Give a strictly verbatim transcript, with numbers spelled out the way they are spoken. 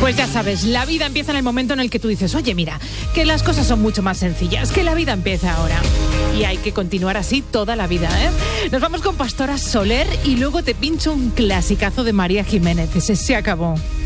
Pues ya sabes, la vida empieza en el momento en el que tú dices, oye, mira, que las cosas son mucho más sencillas, que la vida empieza ahora. Y hay que continuar así toda la vida, ¿eh? Nos vamos con Pastora Soler y luego te pincho un clasicazo de María Jiménez. Ese se acabó.